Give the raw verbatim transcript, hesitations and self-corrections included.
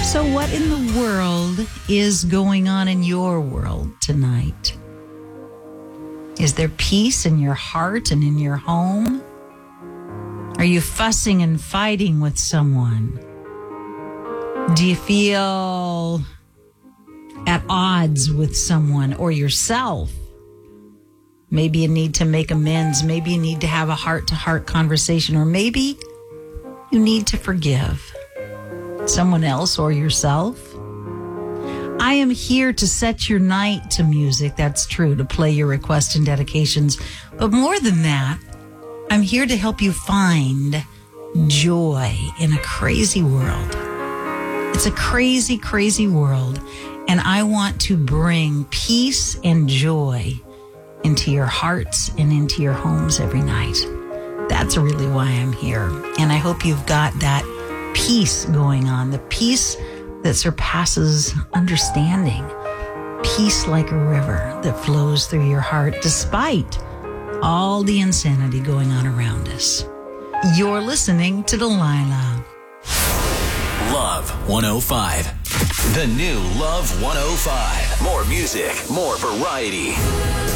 So what in the world is going on in your world tonight? Is there peace in your heart and in your home? Are you fussing and fighting with someone? Do you feel at odds with someone or yourself? Maybe you need to make amends. Maybe you need to have a heart-to-heart conversation, or maybe you need to forgive someone else or yourself. I am here to set your night to music. That's true, to play your requests and dedications. But more than that, I'm here to help you find joy in a crazy world. It's a crazy, crazy world. And I want to bring peace and joy into your hearts and into your homes every night. That's really why I'm here. And I hope you've got that peace going on, the peace that surpasses understanding, peace like a river that flows through your heart despite all the insanity going on around us. You're listening to Delilah. Love one oh five. The new Love one oh five. More music, more variety.